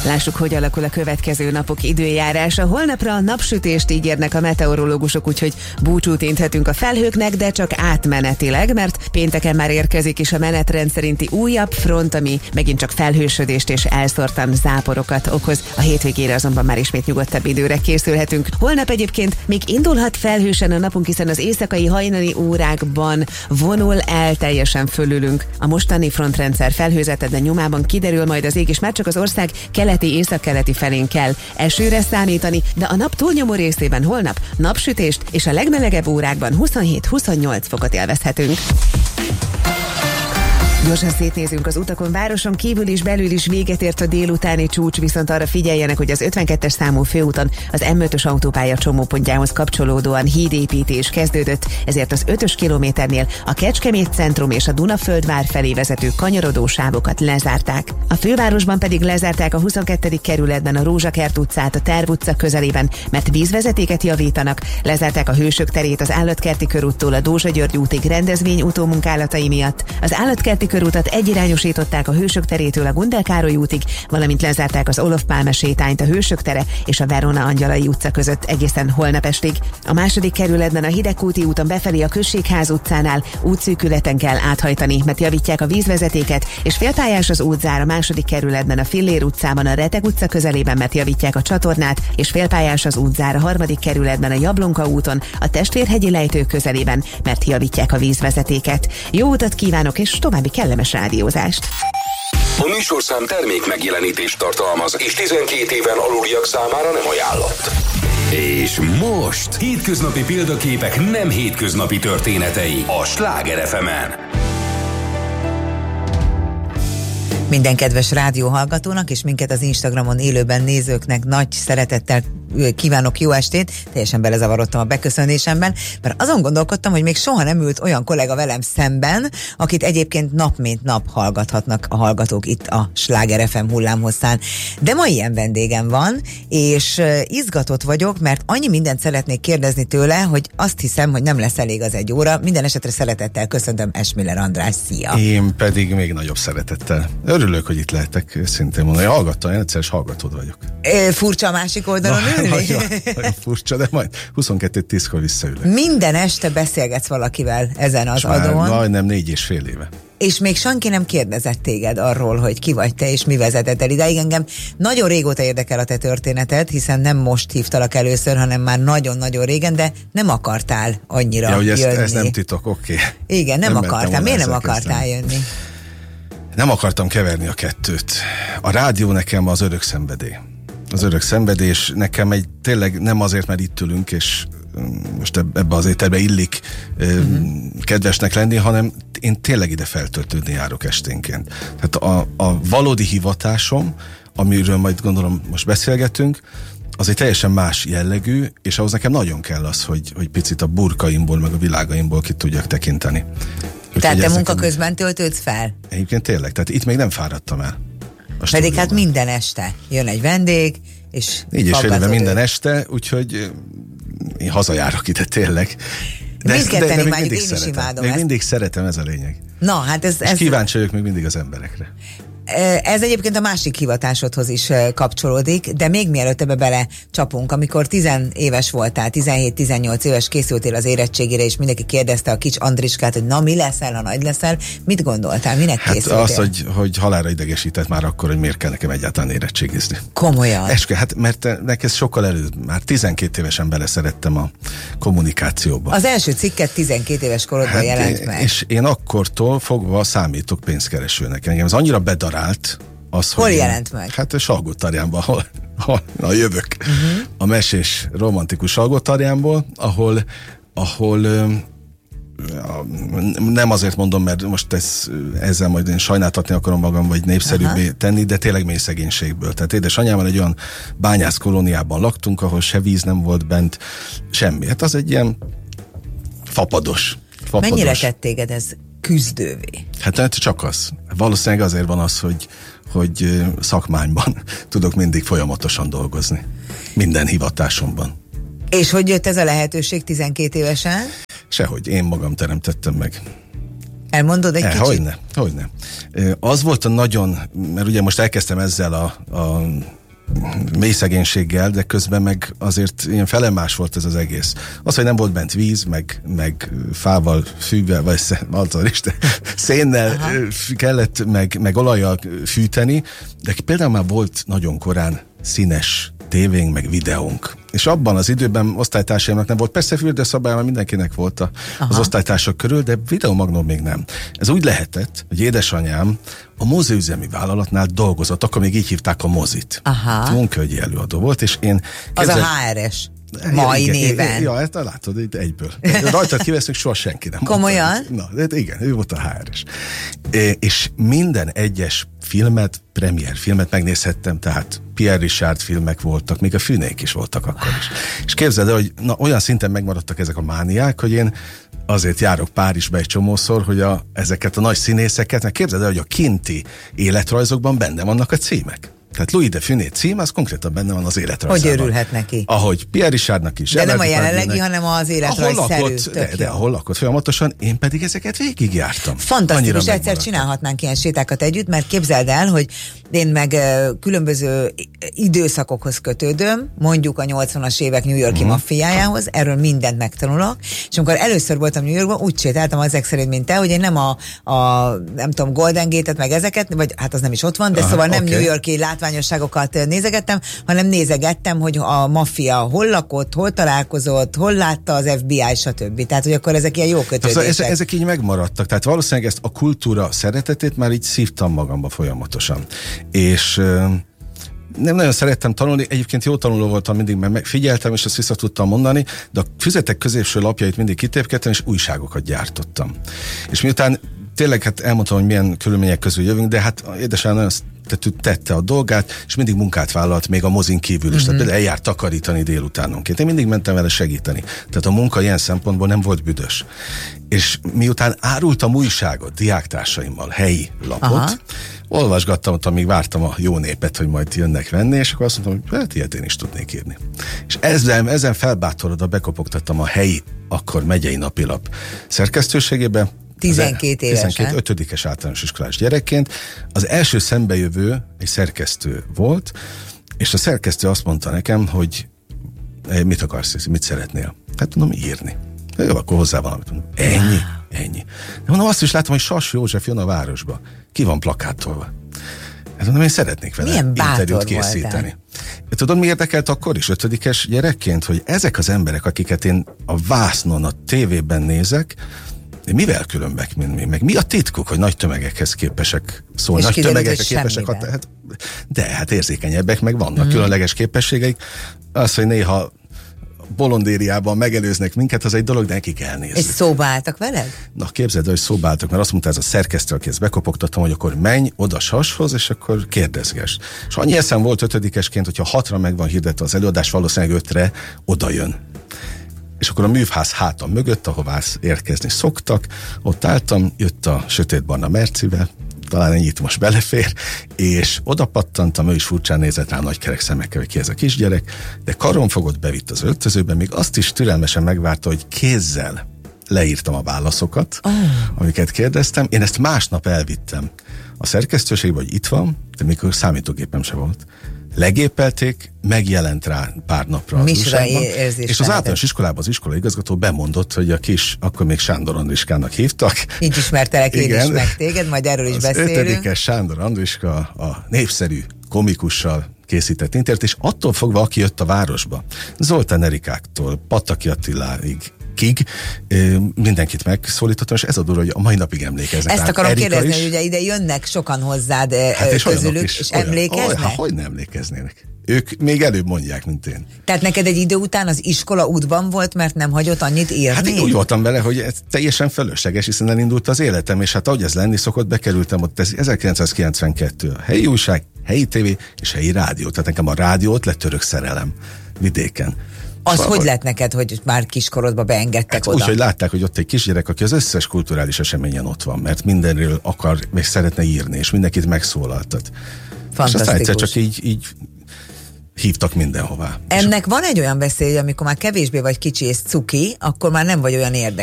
Lássuk, hogy alakul a következő napok időjárása. Holnapra a napsütést ígérnek a meteorológusok, úgyhogy búcsút inthetünk a felhőknek, de csak átmenetileg, mert pénteken már érkezik is a menetrend szerinti újabb front, ami megint csak felhősödést és elszórtan záporokat okoz. A hétvégére azonban már ismét nyugodtabb időre készülhetünk. Holnap egyébként még indulhat felhősen a napunk, hiszen az éjszakai hajnali órákban vonul el teljesen fölülünk a mostani frontrendszer felhőzete, de nyomában kiderül majd az ég, és már csak az ország keleti, északkeleti felén kell esőre számítani, de a nap túlnyomó részében holnap napsütést és a legmelegebb órákban 27-28 fokot élvezhetünk. Gyorsan szétnézünk az utakon, városon kívül is, belül is véget ért a délutáni csúcs, viszont arra figyeljenek, hogy az 52-es számú főúton az M5-ös autópálya csomópontjához kapcsolódóan hídépítés kezdődött, ezért az 5-ös kilométernél a Kecskemét centrum és a Dunaföldvár felé vezető kanyarodó sávokat lezárták. A fővárosban pedig lezárták a 22. kerületben a Rózsakert utcát a Terv utca közelében, mert vízvezetéket javítanak, lezárták a Hősök terét az Állatkerti körúttól a Dózsa György útig rendezvény utómunkálatai miatt, az Állatkerti körútat egyirányosították a Hősök terétől a Gundel Károly útig, valamint lezárták az Olof Pálme sétányt a Hősök tere és a Verona Angyalai utca között egészen holnap estig. A második kerületben a Hidegkúti úton befelé a Községház utcánál útszűkületen kell áthajtani, mert javítják a vízvezetéket, és félpályás az útzár a második kerületben a Fillér utcában a Reteg utca közelében, mert javítják a csatornát, és félpályás az útzár a harmadik kerületben a Jablonka úton a Testvérhegyi lejtő közelében, mert javítják a vízvezetéket. Jó utat kívánok, és további kellemes rádiózást! A műsorszám termék megjelenítést tartalmaz, és 12 éven aluliak számára nem ajánlott. És most hétköznapi példaképek nem hétköznapi történetei a Sláger FM-en. Minden kedves rádióhallgatónak és minket az Instagramon élőben nézőknek nagy szeretettel kívánok jó estét. Teljesen belezavarodtam a beköszönésemben, mert azon gondolkodtam, hogy még soha nem ült olyan kollega velem szemben, akit egyébként nap mint nap hallgathatnak a hallgatók itt a Sláger FM hullámhosszán. De ma ilyen vendégem van, és izgatott vagyok, mert annyi mindent szeretnék kérdezni tőle, hogy azt hiszem, hogy nem lesz elég az egy óra. Minden esetre szeretettel köszöntöm Esmiller András, szia! Én pedig még nagyobb szeretettel. Örülök, hogy itt lehetek, szintén mondani. Hallgattam, én egyszerűs hallgatód vagyok. Furcsa a másik oldalon ülni? Nagyon furcsa, de majd 22:10-kor visszaülök. Minden este beszélgetsz valakivel ezen az adón. Majdnem 4,5 éve. És még senki nem kérdezett téged arról, hogy ki vagy te, és mi vezetett el ideig. Engem nagyon régóta érdekel a te történeted, hiszen nem most hívtalak először, hanem már nagyon-nagyon régen, de nem akartál annyira jönni. Ez nem titok, oké. Igen, nem akartál. Miért nem akartál jönni? Nem akartam keverni a kettőt. A rádió nekem az örök szenvedély. Az örök szenvedés nekem tényleg nem azért, mert itt ülünk, és most ebbe az ételbe illik kedvesnek lenni, hanem én tényleg ide feltöltődni járok esténként. Tehát a valódi hivatásom, amiről majd gondolom most beszélgetünk, az egy teljesen más jellegű, és ahhoz nekem nagyon kell az, hogy picit a burkaimból, meg a világaimból ki tudjak tekinteni. Tehát te munka közben töltődsz fel? Egyébként tényleg, tehát itt még nem fáradtam el. Pedig hát minden este jön egy vendég, és 4,5 éve minden este, úgyhogy én hazajárok ide tényleg. De még mindig szeretem. Még mindig szeretem, ez a lényeg. Na, hát ez kíváncsi vagyok még mindig az emberekre. Ez egyébként a másik hivatásodhoz is kapcsolódik, de még mielőtt ebbe bele csapunk, amikor 10 éves voltál, 17-18 éves készültél az érettségére, és mindenki kérdezte a kis Andriskát, hogy na, mi leszel, ha nagy leszel, mit gondoltál, minek készültél? Hát az, hogy halálra idegesített már akkor, hogy miért kell nekem egyáltalán érettségizni. Komolyan? Hát mert neked sokkal előtt, már 12 évesen beleszerettem a kommunikációba. Az első cikket 12 éves korodban jelent meg. És én akkortól fogva számítok pénzkeresőnek. Engem ez annyira az, hol jelent meg? Hát a Salgótarjánban, ahol jövök. A mesés romantikus Salgótarjánból, ahol nem azért mondom, mert most ezzel majd én sajnáltatni akarom magam, vagy népszerűbbé tenni, de tényleg mély szegénységből. Tehát édesanyámmal egy olyan bányász kolóniában laktunk, ahol se víz nem volt bent, semmi. Hát az egy ilyen fapados. Mennyire tett téged ez küzdővé? Hát csak az. Valószínűleg azért van az, hogy szakmányban tudok mindig folyamatosan dolgozni. Minden hivatásomban. És hogy jött ez a lehetőség 12 évesen? Sehogy, én magam teremtettem meg. Elmondod egy kicsit? Hogyne. Az volt a nagyon, mert ugye most elkezdtem ezzel a mély szegénységgel, de közben meg azért ilyen felemás volt ez az egész. Az, hogy nem volt bent víz, meg fával, fűvel, vagy szénnel kellett, meg olajjal fűteni, de például már volt nagyon korán színes tévénk, meg videónk. És abban az időben osztálytársaimnak nem volt. Persze fürdőszobály, mert mindenkinek volt az osztálytársak körül, de videomagnó még nem. Ez úgy lehetett, hogy édesanyám a moziüzemi vállalatnál dolgozott, akkor még így hívták a mozit. Munkahogyi előadó volt, és én... Az a HRS. Mai néven. Ja, ezt látod, itt egyből. Rajtad kiveszünk, soha senki nem. Komolyan? Na, igen, ő volt a HRS. És minden egyes filmet, premier filmet megnézhettem, tehát Pierre Richard filmek voltak, még a Fűnék is voltak akkor is. És képzeld el, hogy olyan szinten megmaradtak ezek a mániák, hogy én azért járok Párizsba egy csomószor, hogy ezeket a nagy színészeket, mert képzeld el, hogy a kinti életrajzokban benne vannak a címek. Tehát Louis de Funès cím, az konkrétan benne van az életrajzában. Hogy örülhet neki? Ahogy Pierre Richardnak is. De nem a jelenlegi, hanem az életrajzszerű. De ahol lakott folyamatosan, én pedig ezeket végigjártam. Fantasztikus, egyszer csinálhatnánk ilyen sétákat együtt, mert képzeld el, hogy én meg különböző időszakokhoz kötődöm, mondjuk a 80-as évek New York-i maffiájához, erről mindent megtanulok, és amikor először voltam New Yorkban, úgy sétáltam ezek szerint, mint te, hogy én nem a nem tudom, Golden Gate-et, meg ezeket, vagy hát az nem is ott van, de szóval nem New York-i látványosságokat nézegettem, hanem nézegettem, hogy a maffia hol lakott, hol találkozott, hol látta az FBI, stb. Tehát, hogy akkor ezek ilyen jó kötődések. Ezek így megmaradtak, tehát valószínűleg ezt a kultúra szeretetét már így szívtam magamba folyamatosan. És nem nagyon szerettem tanulni, egyébként jó tanuló voltam mindig, mert megfigyeltem, és ezt vissza tudtam mondani, de a füzetek középső lapjait mindig kitépkedtem, és újságokat gyártottam. És miután tényleg hát elmondtam, hogy milyen körülmények közül jövünk, de hát édesanyám nagyon tette a dolgát, és mindig munkát vállalt még a mozin kívül is. Tehát például eljárt takarítani délutánonként. Én mindig mentem vele segíteni. Tehát a munka ilyen szempontból nem volt büdös. És miután árultam újságot diáktársaimmal, helyi lapot, olvasgattam ott, amíg vártam a jó népet, hogy majd jönnek venni, és akkor azt mondtam, hogy hát ilyet én is tudnék írni. És ezen felbátorodva bekopogtattam a helyi, akkor megyei napilap szerkesztőségébe, 12 évesen. 5-es általános iskolás gyerekként. Az első szembejövő egy szerkesztő volt, és a szerkesztő azt mondta nekem, hogy mit akarsz, mit szeretnél? Hát mondom, írni. Jó, akkor hozzá valamit. Mondom, ennyi. De mondom, azt is látom, hogy Sas József jön a városba. Ki van plakátolva? Hát mondom, én szeretnék vele interjút készíteni. Tudod, mi érdekelt akkor is 5-es gyerekként, hogy ezek az emberek, akiket én a vásznon, a tévében nézek, mivel különbek, mint mi? Meg mi a titkuk, hogy nagy tömegekhez képesek szólni? Nagy tömegekre képesek hát érzékenyebbek, meg vannak különleges képességeik. Az, hogy néha bolondériában megelőznek minket, az egy dolog, de nekik elnézzük. És szóba álltak veled? Na, képzeld, hogy szóba álltak, mert azt mondta ez a szerkesztő, aki ezt bekopogtattam, hogy akkor menj oda Sashoz, és akkor kérdezgess. És annyi eszem volt 5-esként, hogyha 6-ra meg van hirdetve az előadás, valószínűleg 5-re oda jön. És akkor a művház hátam mögött, ahová érkezni szoktak, ott álltam, jött a sötétbarna Mercivel, talán ennyit most belefér, és oda pattantam, ő is furcsán nézett rá nagy kerek szemekkel, hogy ki ez a kisgyerek, de karon fogott, bevitt az öltözőbe, még azt is türelmesen megvárta, hogy kézzel leírtam a válaszokat, amiket kérdeztem. Én ezt másnap elvittem a szerkesztőségbe, hogy itt van, de mikor számítógépem se volt. Legépelték, megjelent rá pár napra az újságban, és az általános iskolában az iskolaigazgató bemondott, hogy a kis, akkor még Sándor Andriskának hívtak. Így ismertelek én is meg téged, majd erről is beszélünk. Az 5-es Sándor Andriska a népszerű komikussal készített interjút, és attól fogva, aki jött a városba, Zoltán Erikáktól Pataki Attiláig, mindenkit megszólítottam, és ez a durva, hogy a mai napig emlékeznek. Ezt akarom kérdezni, hogy ugye ide jönnek sokan hozzád közülük, és emlékeznek? Hogy nem emlékeznének? Ők még előbb mondják, mint én. Tehát neked egy idő után az iskola útban volt, mert nem hagyott annyit írni? Hát én úgy voltam vele, hogy ez teljesen fölösleges, hiszen elindult az életem, és hát ahogy ez lenni szokott, bekerültem ott, ez 1992, a helyi újság, helyi tévé és helyi rádió. Tehát nekem a rádió ott lett örök szerelem vidéken. Az hogy lett neked, hogy már kiskorodba beengedtek hát oda? Úgy, hogy látták, hogy ott egy kisgyerek, aki az összes kulturális eseményen ott van, mert mindenről akar, meg szeretne írni, és mindenkit megszólaltat. És aztán egyszer csak így hívtak mindenhová. Ennek van egy olyan veszély, amikor már kevésbé vagy kicsi és cuki, akkor már nem vagy olyan érdekes.